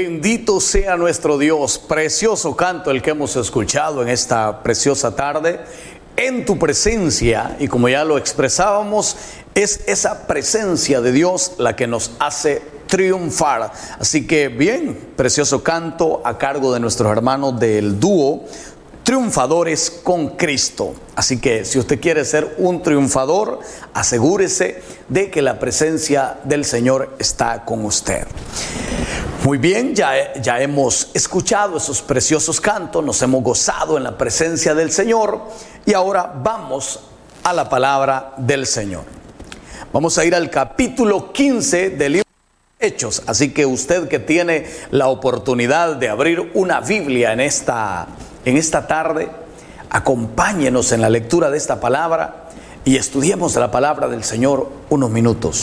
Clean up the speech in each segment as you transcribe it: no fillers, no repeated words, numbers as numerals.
Bendito sea nuestro Dios. Precioso canto el que hemos escuchado en esta preciosa tarde. En tu presencia, y como ya lo expresábamos, es esa presencia de Dios la que nos hace triunfar. Así que bien, precioso canto a cargo de nuestros hermanos del dúo Triunfadores con Cristo. Así que si usted quiere ser un triunfador, asegúrese de que la presencia del Señor está con usted. Muy bien, ya hemos escuchado esos preciosos cantos, nos hemos gozado en la presencia del Señor y ahora vamos a la palabra del Señor. Vamos a ir al capítulo 15 del libro de Hechos, así que usted que tiene la oportunidad de abrir una Biblia en esta tarde, acompáñenos en la lectura de esta palabra y estudiemos la palabra del Señor unos minutos.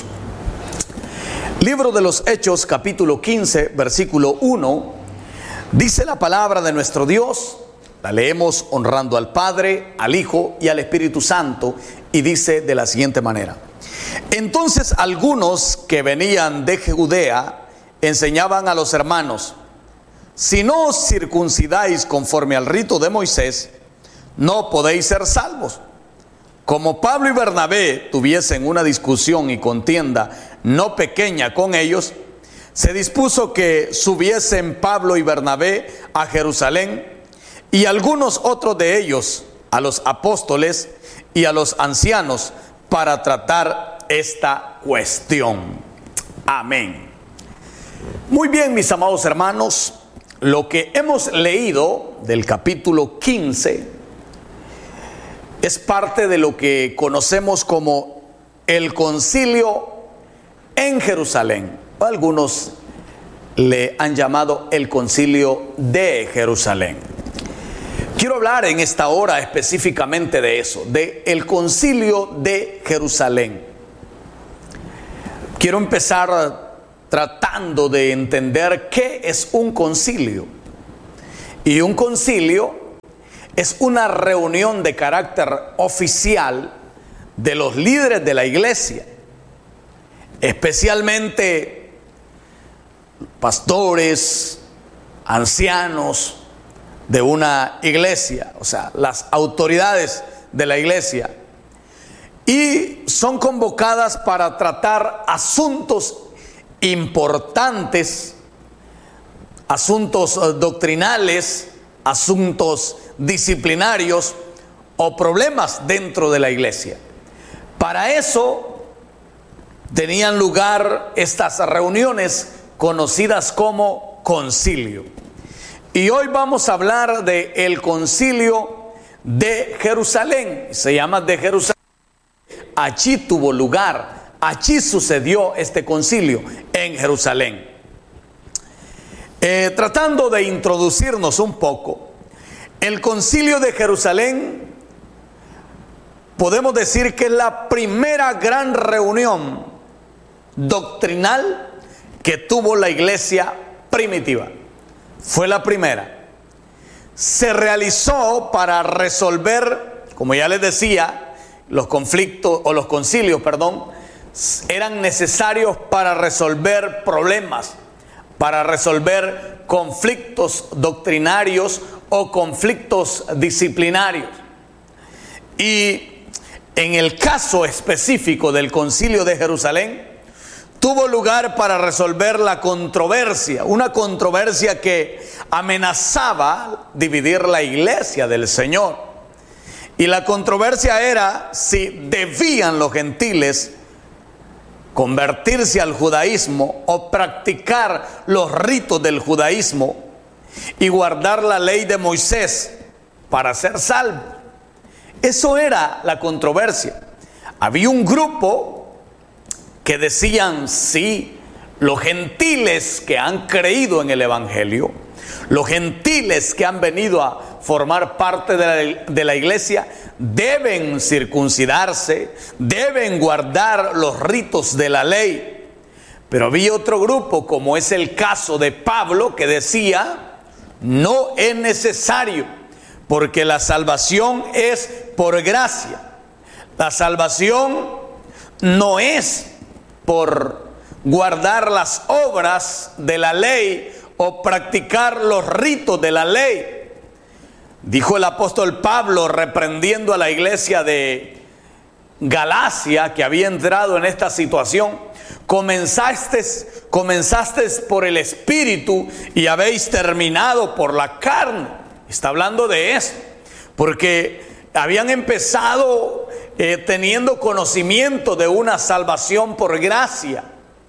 Libro de los Hechos, capítulo 15, versículo 1, dice la palabra de nuestro Dios, la leemos honrando al Padre, al Hijo y al Espíritu Santo, y dice de la siguiente manera: entonces algunos que venían de Judea enseñaban a los hermanos: si no os circuncidáis conforme al rito de Moisés, no podéis ser salvos. Como Pablo y Bernabé tuviesen una discusión y contienda no pequeña con ellos, se dispuso que subiesen Pablo y Bernabé a Jerusalén, y algunos otros de ellos a los apóstoles y a los ancianos para tratar esta cuestión. Amén. Muy bien, mis amados hermanos, lo que hemos leído del capítulo 15 es parte de lo que conocemos como el concilio en Jerusalén. Algunos le han llamado el concilio de Jerusalén. Quiero hablar en esta hora específicamente de eso, de el concilio de Jerusalén. Quiero empezar tratando de entender qué es un concilio. Y un concilio es una reunión de carácter oficial de los líderes de la iglesia, especialmente pastores, ancianos de una iglesia, o sea, las autoridades de la iglesia, y son convocadas para tratar asuntos importantes, asuntos doctrinales, asuntos disciplinarios o problemas dentro de la iglesia. Para eso tenían lugar estas reuniones conocidas como concilio. Y hoy vamos a hablar del concilio de Jerusalén. Se llama de Jerusalén. Allí tuvo lugar, allí sucedió este concilio, en Jerusalén. Tratando de introducirnos un poco, el concilio de Jerusalén podemos decir que es la primera gran reunión doctrinal que tuvo la iglesia primitiva. Fue la primera. Se realizó para resolver, como ya les decía, los conflictos o los concilios, eran necesarios para resolver problemas, para resolver conflictos doctrinarios o conflictos disciplinarios. Y en el caso específico del concilio de Jerusalén, tuvo lugar para resolver la controversia, una controversia que amenazaba dividir la iglesia del Señor. Y la controversia era si debían los gentiles convertirse al judaísmo o practicar los ritos del judaísmo y guardar la ley de Moisés para ser salvos. Eso era la controversia. Había un grupo que decían: sí, los gentiles que han creído en el evangelio, los gentiles que han venido a formar parte de la iglesia, deben circuncidarse, deben guardar los ritos de la ley. Pero había otro grupo, como es el caso de Pablo, que decía: no es necesario, porque la salvación es por gracia. La salvación no es por guardar las obras de la ley o practicar los ritos de la ley. Dijo el apóstol Pablo reprendiendo a la iglesia de Galacia que había entrado en esta situación: comenzaste por el Espíritu y habéis terminado por la carne. Está hablando de eso, porque habían empezado teniendo conocimiento de una salvación por gracia,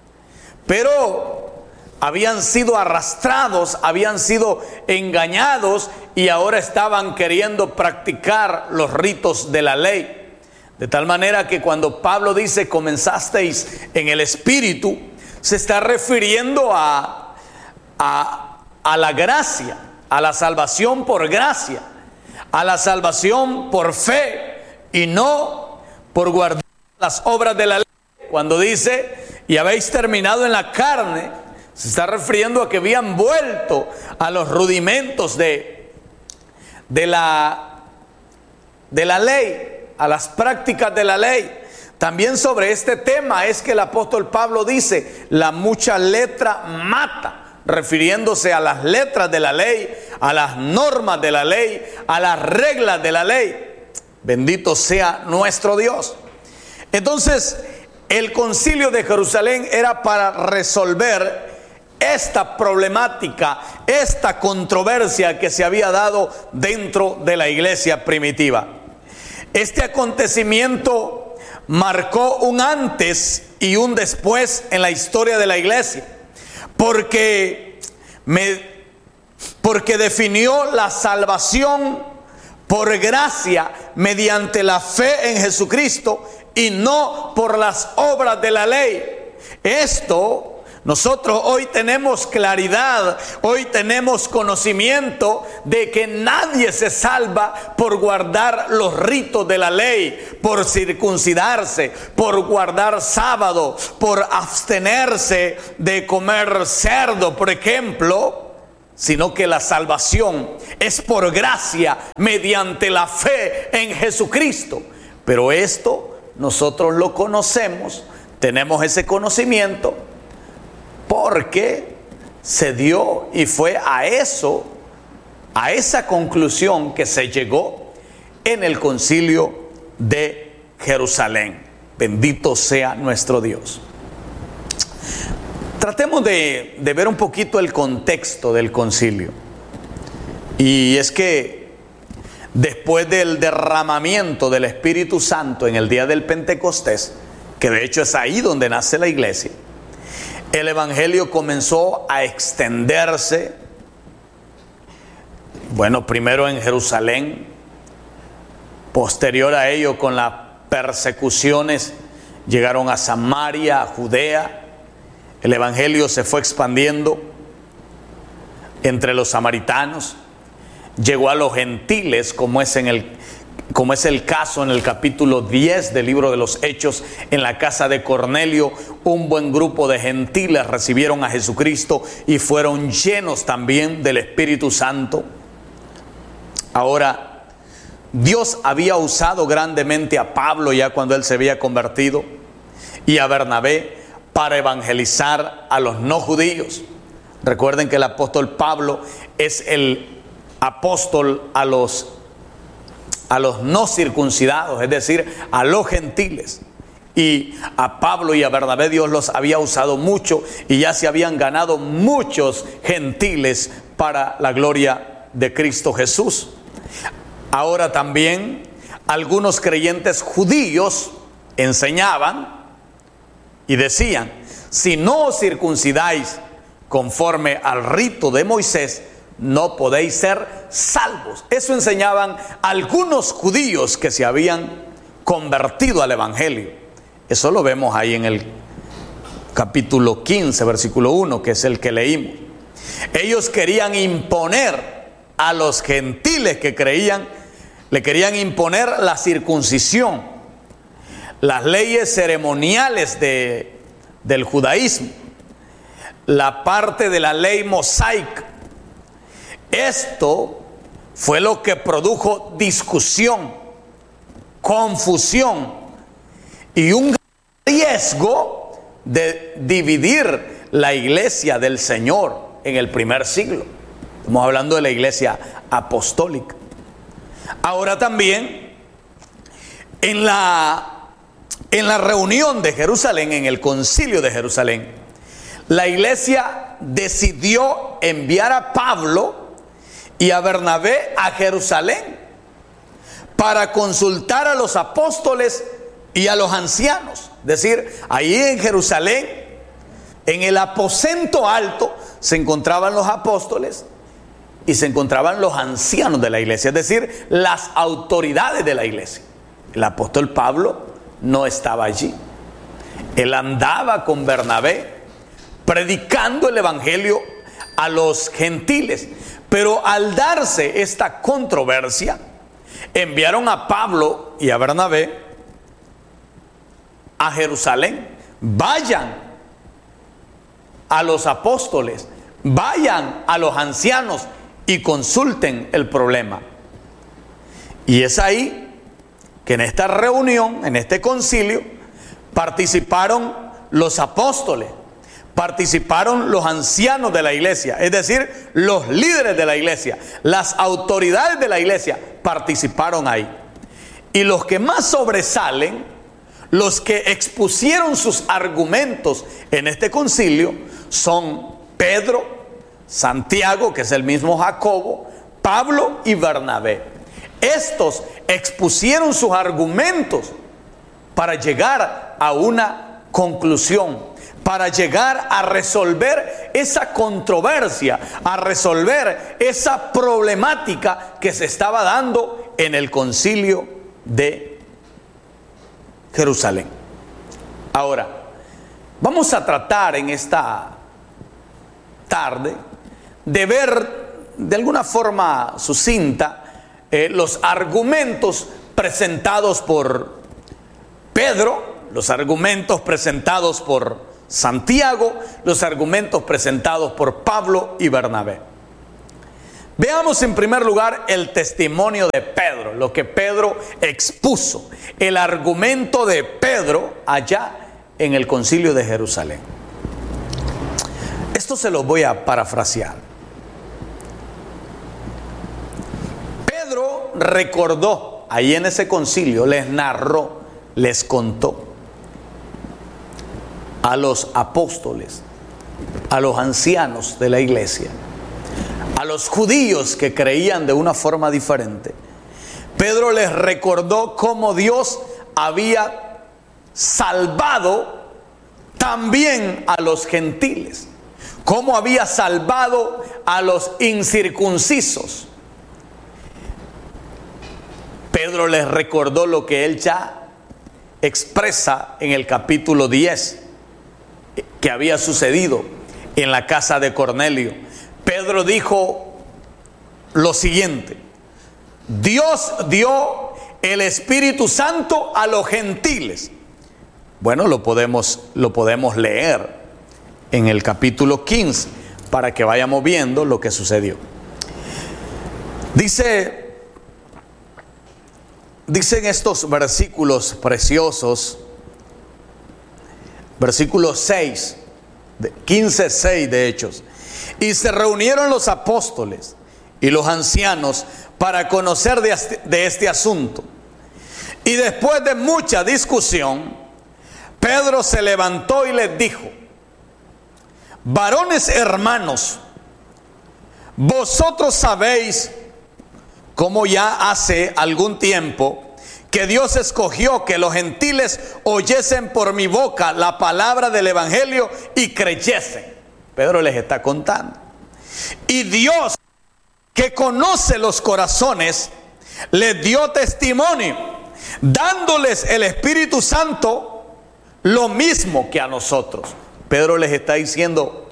pero habían sido arrastrados, habían sido engañados y ahora estaban queriendo practicar los ritos de la ley. De tal manera que cuando Pablo dice comenzasteis en el Espíritu, se está refiriendo a la gracia, a la salvación por gracia, a la salvación por fe y no por guardar las obras de la ley. Cuando dice y habéis terminado en la carne, se está refiriendo a que habían vuelto a los rudimentos de la ley, a las prácticas de la ley. También sobre este tema es que el apóstol Pablo dice: la mucha letra mata, refiriéndose a las letras de la ley, a las normas de la ley, a las reglas de la ley. Bendito sea nuestro Dios. Entonces, el concilio de Jerusalén era para resolver esta problemática, esta controversia que se había dado dentro de la iglesia primitiva. Este acontecimiento marcó un antes y un después en la historia de la iglesia, porque definió la salvación por gracia mediante la fe en Jesucristo y no por las obras de la ley. Esto nosotros hoy tenemos claridad, hoy tenemos conocimiento de que nadie se salva por guardar los ritos de la ley, por circuncidarse, por guardar sábado, por abstenerse de comer cerdo, por ejemplo, sino que la salvación es por gracia mediante la fe en Jesucristo. Pero esto nosotros lo conocemos, tenemos ese conocimiento, porque se dio y fue a esa conclusión que se llegó en el concilio de Jerusalén. Bendito sea nuestro Dios. Tratemos de ver un poquito el contexto del concilio. Y es que después del derramamiento del Espíritu Santo en el día del Pentecostés, que de hecho es ahí donde nace la iglesia, el evangelio comenzó a extenderse, bueno, primero en Jerusalén, posterior a ello con las persecuciones llegaron a Samaria, a Judea. El evangelio se fue expandiendo entre los samaritanos, llegó a los gentiles, como es el caso en el capítulo 10 del libro de los Hechos. En la casa de Cornelio, un buen grupo de gentiles recibieron a Jesucristo y fueron llenos también del Espíritu Santo. Ahora, Dios había usado grandemente a Pablo ya cuando él se había convertido, y a Bernabé para evangelizar a los no judíos. Recuerden que el apóstol Pablo es el apóstol a los no circuncidados, es decir, a los gentiles. Y a Pablo y a Bernabé Dios los había usado mucho y ya se habían ganado muchos gentiles para la gloria de Cristo Jesús. Ahora también algunos creyentes judíos enseñaban y decían: si no os circuncidáis conforme al rito de Moisés, no podéis ser salvos. Eso enseñaban algunos judíos que se habían convertido al evangelio. Eso lo vemos ahí en el capítulo 15, versículo 1, que es el que leímos. Ellos querían imponer a los gentiles que creían, le querían imponer la circuncisión, las leyes ceremoniales del judaísmo, la parte de la ley mosaica. Esto fue lo que produjo discusión, confusión y un riesgo de dividir la iglesia del Señor en el primer siglo. Estamos hablando de la iglesia apostólica. Ahora también, en la reunión de Jerusalén, en el concilio de Jerusalén, la iglesia decidió enviar a Pablo y a Bernabé a Jerusalén para consultar a los apóstoles y a los ancianos. Es decir, ahí en Jerusalén, en el aposento alto, se encontraban los apóstoles y se encontraban los ancianos de la iglesia, es decir, las autoridades de la iglesia. El apóstol Pablo no estaba allí. Él andaba con Bernabé predicando el evangelio a los gentiles. Pero al darse esta controversia, enviaron a Pablo y a Bernabé a Jerusalén. Vayan a los apóstoles, vayan a los ancianos y consulten el problema. Y es ahí que en esta reunión, en este concilio, participaron los apóstoles, participaron los ancianos de la iglesia, es decir, los líderes de la iglesia, las autoridades de la iglesia participaron ahí. Y los que más sobresalen, los que expusieron sus argumentos en este concilio, son Pedro, Santiago, que es el mismo Jacobo, Pablo y Bernabé. Estos expusieron sus argumentos para llegar a una conclusión, para llegar a resolver esa controversia, a resolver esa problemática que se estaba dando en el concilio de Jerusalén. Ahora, vamos a tratar en esta tarde de ver de alguna forma sucinta los argumentos presentados por Pedro, los argumentos presentados por Santiago, los argumentos presentados por Pablo y Bernabé. Veamos en primer lugar el testimonio de Pedro, lo que Pedro expuso, el argumento de Pedro allá en el concilio de Jerusalén. Esto se lo voy a parafrasear. Pedro recordó, ahí en ese concilio, les narró, les contó a los apóstoles, a los ancianos de la iglesia, a los judíos que creían de una forma diferente. Pedro les recordó cómo Dios había salvado también a los gentiles, cómo había salvado a los incircuncisos. Pedro les recordó lo que él ya expresa en el capítulo 10, que había sucedido en la casa de Cornelio. Pedro dijo lo siguiente: Dios dio el Espíritu Santo a los gentiles. Bueno, lo podemos leer en el capítulo 15 para que vayamos viendo lo que sucedió. Dicen estos versículos preciosos, versículo 6, 15:6 de Hechos. Y se reunieron los apóstoles y los ancianos para conocer de este asunto. Y después de mucha discusión, Pedro se levantó y les dijo: varones hermanos, vosotros sabéis cómo ya hace algún tiempo que Dios escogió que los gentiles oyesen por mi boca la palabra del evangelio y creyesen. Pedro les está contando. Y Dios, que conoce los corazones, les dio testimonio, dándoles el Espíritu Santo lo mismo que a nosotros. Pedro les está diciendo,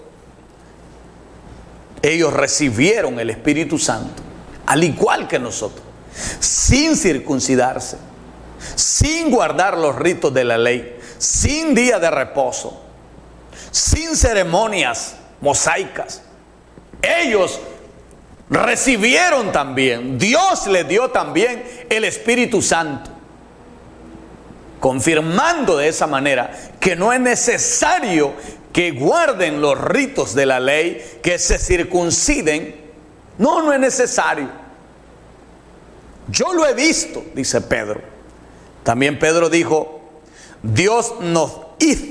ellos recibieron el Espíritu Santo, al igual que nosotros, sin circuncidarse, sin guardar los ritos de la ley, sin día de reposo, sin ceremonias mosaicas. Ellos recibieron también, Dios les dio también el Espíritu Santo, confirmando de esa manera que no es necesario que guarden los ritos de la ley, que se circunciden. No es necesario. Yo lo he visto, dice Pedro. También Pedro dijo, Dios no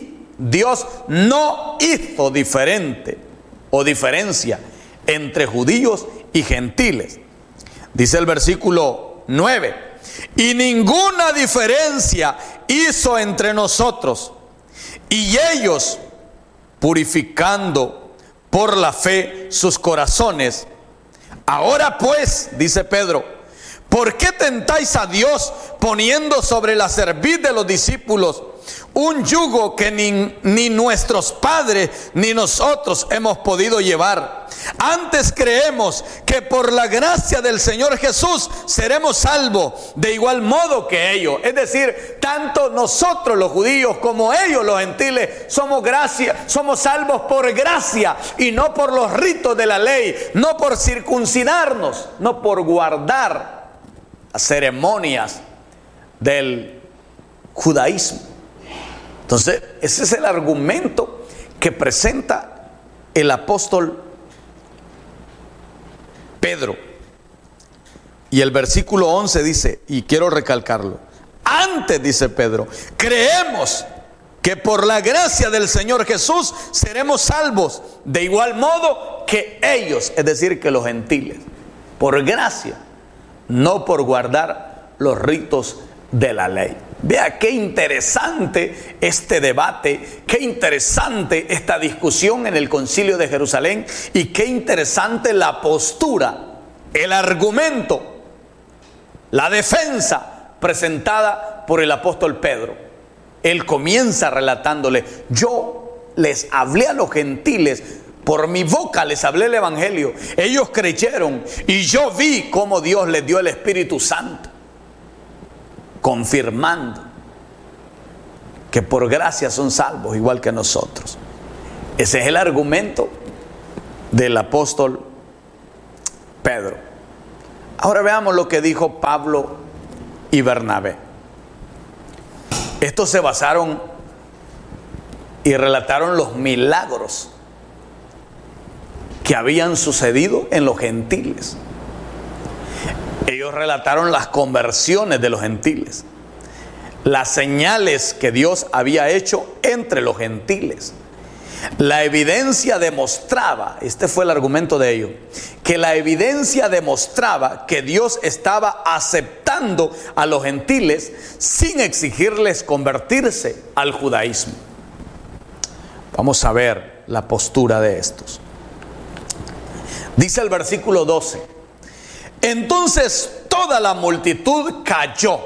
hizo diferente o diferencia entre judíos y gentiles. Dice el versículo 9, y ninguna diferencia hizo entre nosotros y ellos, purificando por la fe sus corazones. Ahora pues, dice Pedro, ¿por qué tentáis a Dios poniendo sobre la cerviz de los discípulos un yugo que ni nuestros padres ni nosotros hemos podido llevar? Antes creemos que por la gracia del Señor Jesús seremos salvos de igual modo que ellos. Es decir, tanto nosotros los judíos como ellos los gentiles somos salvos por gracia y no por los ritos de la ley, no por circuncidarnos, no por guardar las ceremonias del judaísmo. Entonces, ese es el argumento que presenta el apóstol Pedro. Y el versículo 11 dice, y quiero recalcarlo, antes, dice Pedro, creemos que por la gracia del Señor Jesús seremos salvos de igual modo que ellos, es decir, que los gentiles, por gracia, no por guardar los ritos de la ley. Vea qué interesante este debate, qué interesante esta discusión en el Concilio de Jerusalén y qué interesante la postura, el argumento, la defensa presentada por el apóstol Pedro. Él comienza relatándole, yo les hablé a los gentiles, por mi boca les hablé el evangelio, ellos creyeron y yo vi cómo Dios les dio el Espíritu Santo, confirmando que por gracia son salvos igual que nosotros. Ese es el argumento del apóstol Pedro. Ahora veamos lo que dijo Pablo y Bernabé. Estos se basaron y relataron los milagros que habían sucedido en los gentiles. Ellos relataron las conversiones de los gentiles, las señales que Dios había hecho entre los gentiles. La evidencia demostraba, este fue el argumento de ellos, que la evidencia demostraba que Dios estaba aceptando a los gentiles sin exigirles convertirse al judaísmo. Vamos a ver la postura de estos. Dice el versículo 12, entonces toda la multitud cayó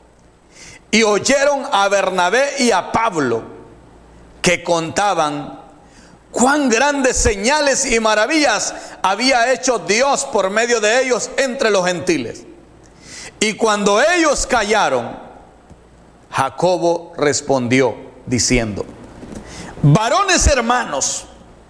y oyeron a Bernabé y a Pablo que contaban cuán grandes señales y maravillas había hecho Dios por medio de ellos entre los gentiles. Y cuando ellos callaron, Jacobo respondió diciendo, varones hermanos,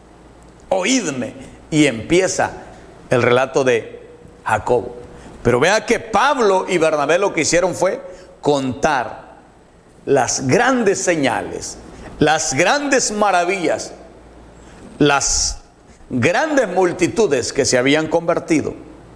oídme. Y empieza el relato de Jacobo. Pero vea que Pablo y Bernabé lo que hicieron fue contar las grandes señales, las grandes maravillas, las grandes multitudes que se habían convertido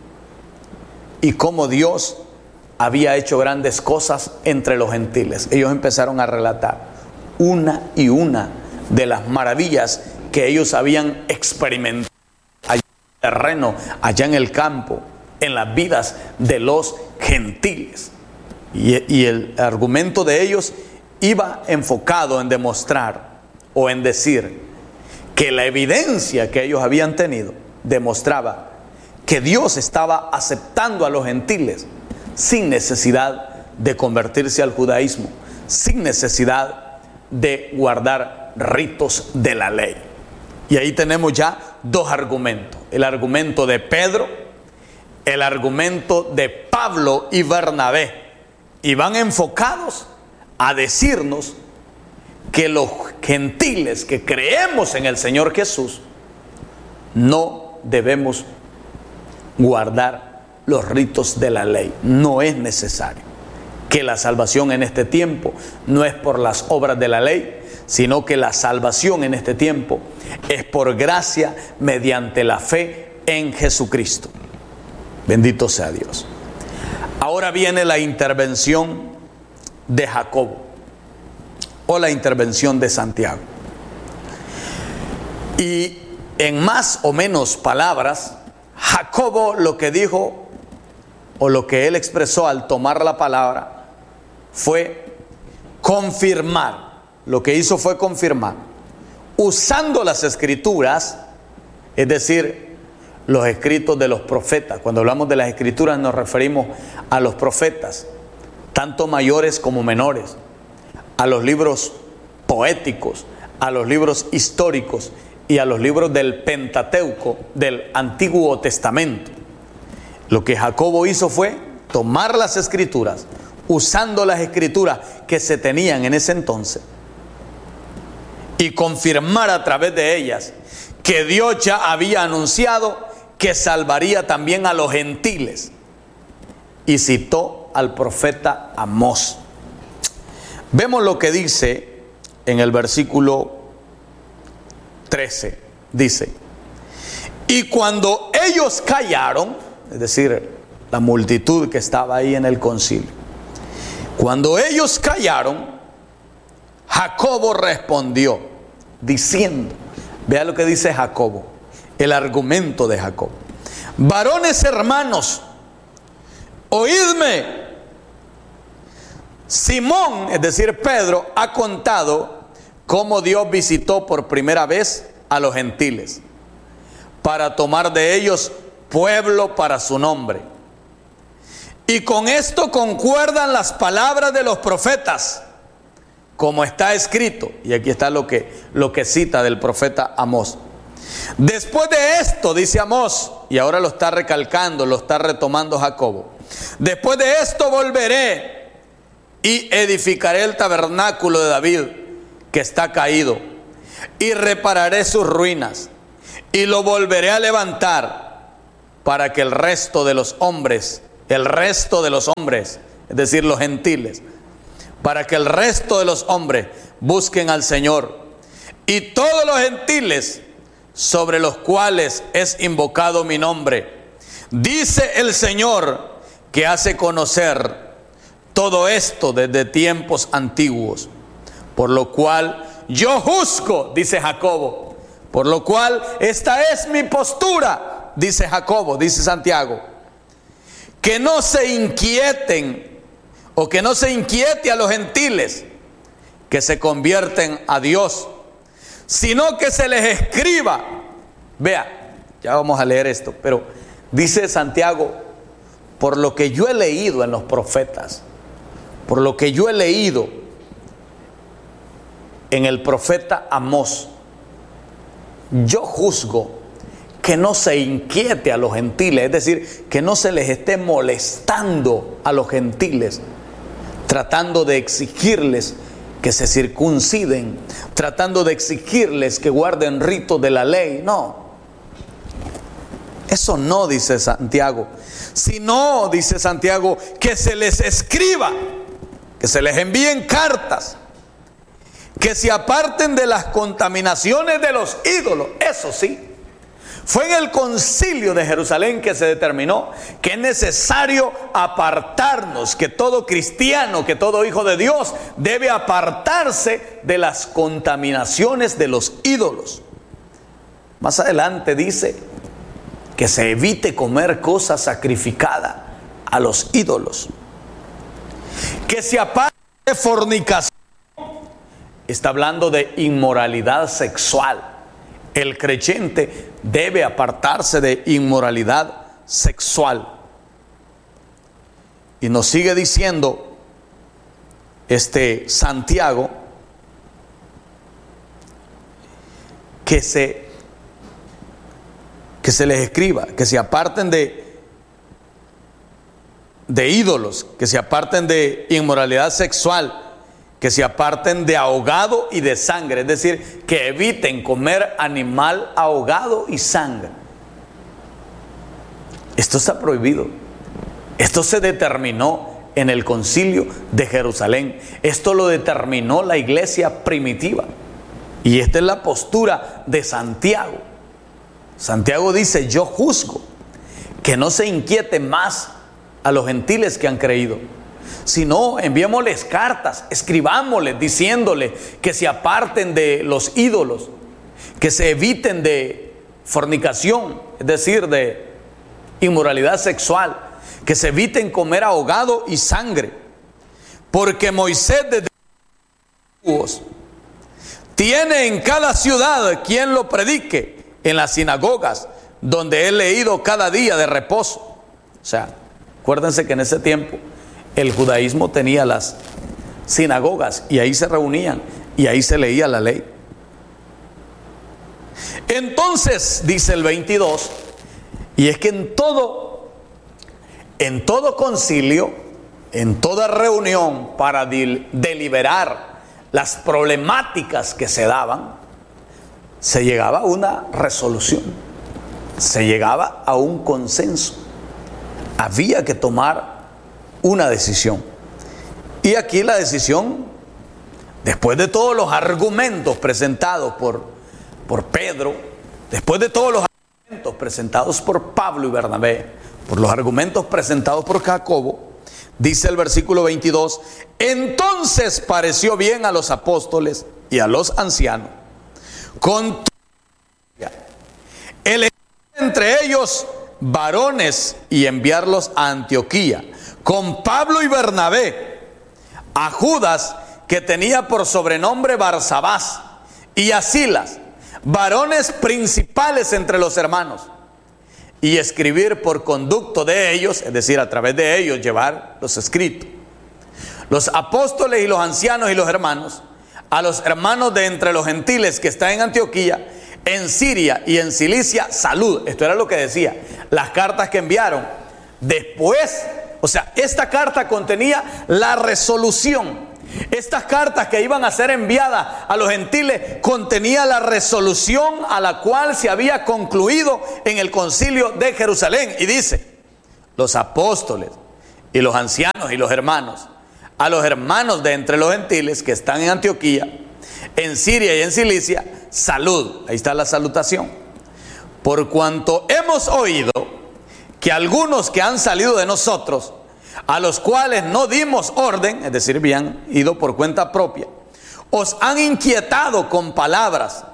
y cómo Dios había hecho grandes cosas entre los gentiles. Ellos empezaron a relatar una y una de las maravillas que ellos habían experimentado allá en el terreno, allá en el campo, en las vidas de los gentiles. Y el argumento de ellos iba enfocado en demostrar o en decir que la evidencia que ellos habían tenido demostraba que Dios estaba aceptando a los gentiles sin necesidad de convertirse al judaísmo, sin necesidad de guardar ritos de la ley. Y ahí tenemos ya dos argumentos: el argumento de Pedro, el argumento de Pablo y Bernabé, y van enfocados a decirnos que los gentiles que creemos en el Señor Jesús no debemos guardar los ritos de la ley. No es necesario, que la salvación en este tiempo no es por las obras de la ley, sino que la salvación en este tiempo es por gracia mediante la fe en Jesucristo. Bendito sea Dios. Ahora viene la intervención de Jacobo o la intervención de Santiago. Y en más o menos palabras, Jacobo lo que dijo o lo que él expresó al tomar la palabra fue confirmar. Lo que hizo fue confirmar, usando las escrituras, es decir, los escritos de los profetas. Cuando hablamos de las escrituras nos referimos a los profetas, tanto mayores como menores, a los libros poéticos, a los libros históricos y a los libros del Pentateuco, del Antiguo Testamento. Lo que Jacobo hizo fue tomar las escrituras, usando las escrituras que se tenían en ese entonces, y confirmar a través de ellas que Dios ya había anunciado que salvaría también a los gentiles. Y citó al profeta Amós. Vemos lo que dice en el versículo 13. Dice: y cuando ellos callaron, es decir, la multitud que estaba ahí en el concilio, cuando ellos callaron, Jacobo respondió diciendo, vea lo que dice Jacobo, el argumento de Jacobo: varones hermanos, oídme. Simón, es decir, Pedro, ha contado cómo Dios visitó por primera vez a los gentiles para tomar de ellos pueblo para su nombre. Y con esto concuerdan las palabras de los profetas, como está escrito. Y aquí está lo que cita del profeta Amós. Después de esto, dice Amós, y ahora lo está recalcando, lo está retomando Jacobo: después de esto volveré y edificaré el tabernáculo de David que está caído, y repararé sus ruinas, y lo volveré a levantar, para que el resto de los hombres, es decir, los gentiles, para que el resto de los hombres busquen al Señor, y todos los gentiles sobre los cuales es invocado mi nombre. Dice el Señor, que hace conocer todo esto desde tiempos antiguos, por lo cual yo juzgo, dice Jacobo, por lo cual esta es mi postura, dice Jacobo, dice Santiago, que no se inquieten, o que no se inquiete a los gentiles que se convierten a Dios, sino que se les escriba. Vea, ya vamos a leer esto, pero dice Santiago: por lo que yo he leído en los profetas, por lo que yo he leído en el profeta Amós, yo juzgo que no se inquiete a los gentiles, es decir, que no se les esté molestando a los gentiles, tratando de exigirles que se circunciden, tratando de exigirles que guarden ritos de la ley. No, eso no, dice Santiago, sino, dice Santiago, que se les escriba, que se les envíen cartas, que se aparten de las contaminaciones de los ídolos. Eso sí, fue en el concilio de Jerusalén que se determinó que es necesario apartarnos, que todo cristiano, que todo hijo de Dios debe apartarse de las contaminaciones de los ídolos. Más adelante dice que se evite comer cosas sacrificadas a los ídolos, que se aparte de fornicación. Está hablando de inmoralidad sexual. El creyente debe apartarse de inmoralidad sexual. Y nos sigue diciendo Santiago que se les escriba, que se aparten de ídolos, que se aparten de inmoralidad sexual, que se aparten de ahogado y de sangre, es decir, que eviten comer animal ahogado y sangre. Esto está prohibido. Esto se determinó en el concilio de Jerusalén. Esto lo determinó la iglesia primitiva. Y esta es la postura de Santiago. Santiago dice: yo juzgo que no se inquiete más a los gentiles que han creído, sino enviémosles cartas, escribámosles diciéndoles que se aparten de los ídolos, que se eviten de fornicación, es decir, de inmoralidad sexual, que se eviten comer ahogado y sangre, porque Moisés desde los tiene en cada ciudad quien lo predique en las sinagogas, donde he leído cada día de reposo. O sea, acuérdense que en ese tiempo el judaísmo tenía las sinagogas y ahí se reunían y ahí se leía la ley. Entonces, dice el 22, y es que en todo concilio, en toda reunión para deliberar las problemáticas que se daban, se llegaba a una resolución, se llegaba a un consenso. Había que tomar una decisión. Y aquí la decisión, después de todos los argumentos presentados por Pedro, después de todos los argumentos presentados por Pablo y Bernabé, por los argumentos presentados por Jacobo, dice el versículo 22, entonces pareció bien a los apóstoles y a los ancianos, con elegir entre ellos varones y enviarlos a Antioquía, con Pablo y Bernabé, a Judas, que tenía por sobrenombre Barsabás, y a Silas, varones principales entre los hermanos, y escribir por conducto de ellos, es decir, a través de ellos llevar los escritos, los apóstoles y los ancianos y los hermanos, a los hermanos de entre los gentiles que están en Antioquía, en Siria y en Cilicia, salud. Esto era lo que decía las cartas que enviaron. Después, o sea, esta carta contenía la resolución. Estas cartas que iban a ser enviadas a los gentiles contenía la resolución a la cual se había concluido en el concilio de Jerusalén. Y dice, los apóstoles y los ancianos y los hermanos, a los hermanos de entre los gentiles que están en Antioquía, en Siria y en Cilicia, salud. Ahí está la salutación. Por cuanto hemos oído que algunos que han salido de nosotros, a los cuales no dimos orden, es decir, habían ido por cuenta propia, os han inquietado con palabras,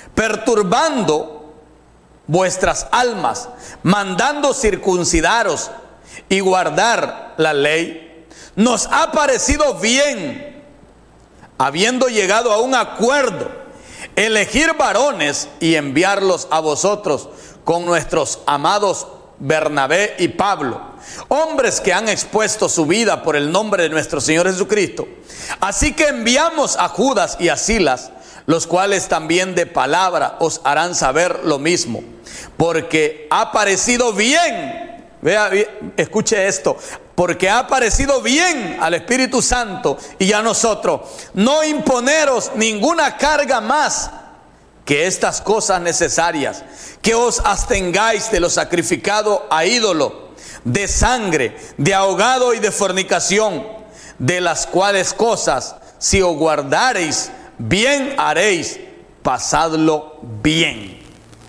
perturbando vuestras almas, mandando circuncidaros y guardar la ley. Nos ha parecido bien, habiendo llegado a un acuerdo, elegir varones y enviarlos a vosotros con nuestros amados Bernabé y Pablo, hombres que han expuesto su vida por el nombre de nuestro Señor Jesucristo. Así que enviamos a Judas y a Silas, los cuales también de palabra os harán saber lo mismo, porque ha parecido bien, vea, escuche esto, porque ha parecido bien al Espíritu Santo y a nosotros no imponeros ninguna carga más que estas cosas necesarias, que os abstengáis de lo sacrificado a ídolo, de sangre, de ahogado y de fornicación, de las cuales cosas, si os guardareis, bien haréis, pasadlo bien.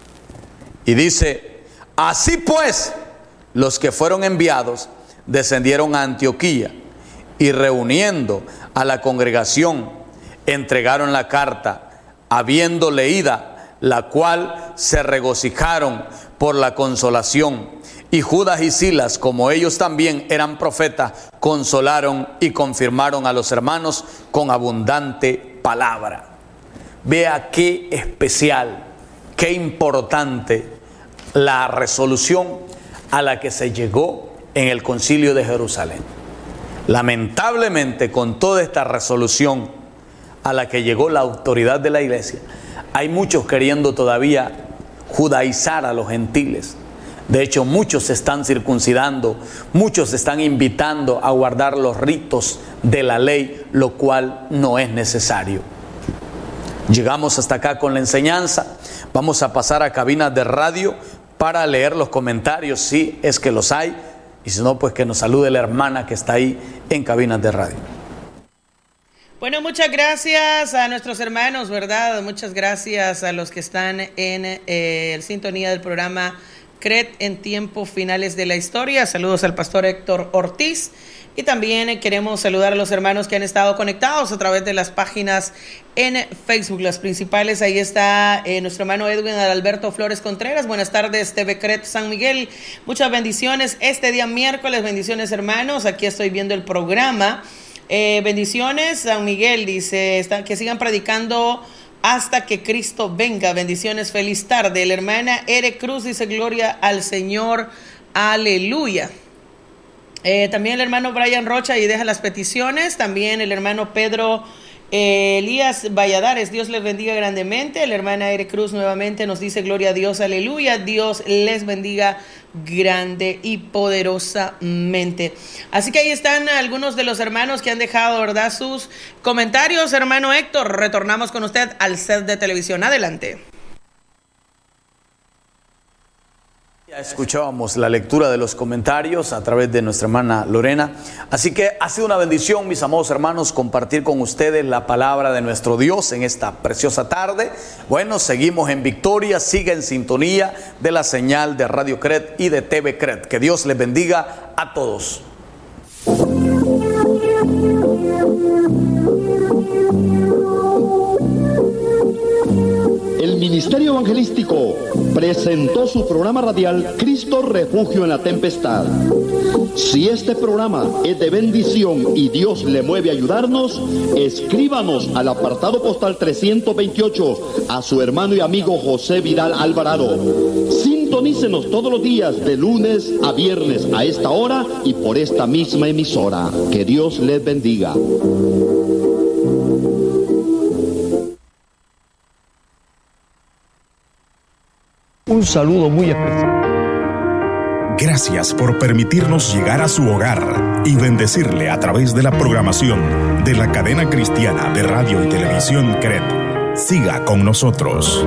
Y dice, así pues, los que fueron enviados descendieron a Antioquía y reuniendo a la congregación, entregaron la carta, habiendo leída, la cual se regocijaron por la consolación. Y Judas y Silas, como ellos también eran profetas, consolaron y confirmaron a los hermanos con abundante palabra. Vea qué especial, qué importante la resolución a la que se llegó en el concilio de Jerusalén. Lamentablemente, con toda esta resolución a la que llegó la autoridad de la iglesia, hay muchos queriendo todavía judaizar a los gentiles. De hecho, muchos se están circuncidando, muchos se están invitando a guardar los ritos de la ley, lo cual no es necesario. Llegamos hasta acá con la enseñanza. Vamos a pasar a cabinas de radio para leer los comentarios, si es que los hay, y si no, pues que nos salude la hermana que está ahí en cabinas de radio. Bueno, muchas gracias a nuestros hermanos, ¿verdad? Muchas gracias a los que están en sintonía del programa CRED en tiempos finales de la historia. Saludos al pastor Héctor Ortiz. Y también queremos saludar a los hermanos que han estado conectados a través de las páginas en Facebook, las principales. Ahí está nuestro hermano Edwin Adalberto Flores Contreras. Buenas tardes, TV CRED San Miguel. Muchas bendiciones este día miércoles. Bendiciones, hermanos. Aquí estoy viendo el programa. Bendiciones, San Miguel dice, que sigan predicando hasta que Cristo venga. Bendiciones, feliz tarde. La hermana Ere Cruz dice, gloria al Señor, aleluya. También el hermano Brian Rocha y deja las peticiones. También el hermano Pedro Elías Valladares, Dios les bendiga grandemente. La hermana Ere Cruz nuevamente nos dice, gloria a Dios, aleluya. Dios les bendiga grande y poderosamente. Así que ahí están algunos de los hermanos que han dejado, ¿verdad?, sus comentarios. Hermano Héctor, retornamos con usted al set de televisión. Adelante. Ya escuchábamos la lectura de los comentarios a través de nuestra hermana Lorena. Así que ha sido una bendición, mis amados hermanos, compartir con ustedes la palabra de nuestro Dios en esta preciosa tarde. Bueno, seguimos en victoria, siga en sintonía de la señal de Radio CRED y de TV CRED. Que Dios les bendiga a todos. El Ministerio Evangelístico presentó su programa radial Cristo Refugio en la Tempestad. Si este programa es de bendición y Dios le mueve a ayudarnos, escríbanos al apartado postal 328 a su hermano y amigo José Vidal Alvarado. Sintonícenos todos los días de lunes a viernes a esta hora y por esta misma emisora. Que Dios les bendiga. Un saludo muy especial. Gracias por permitirnos llegar a su hogar y bendecirle a través de la programación de la cadena cristiana de radio y televisión CRED. Siga con nosotros.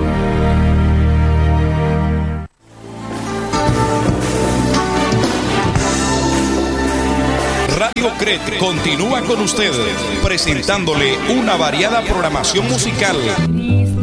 Radio CRED continúa con usted, presentándole una variada programación musical.